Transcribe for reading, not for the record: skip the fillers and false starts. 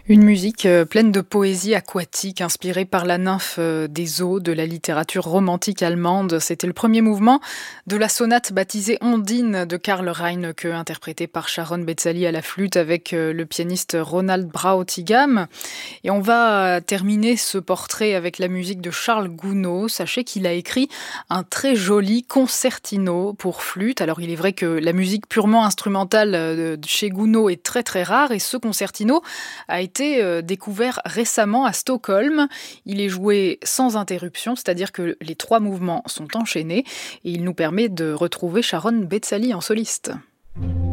Une musique pleine de poésie aquatique, inspirée par la nymphe des eaux de la littérature romantique allemande. C'était le premier mouvement de la sonate baptisée Ondine de Karl Reinecke, interprétée par Sharon Betzali à la flûte avec le pianiste Ronald Brautigam. Et on va terminer ce portrait avec la musique de Charles Gounod. Sachez qu'il a écrit un très joli concertino pour flûte. Alors il est vrai que la musique purement instrumentale chez Gounod est très très rare, et ce concertino a été découvert récemment à Stockholm. Il est joué sans interruption, c'est-à-dire que les 3 mouvements sont enchaînés, et il nous permet de retrouver Sharon Betzali en soliste.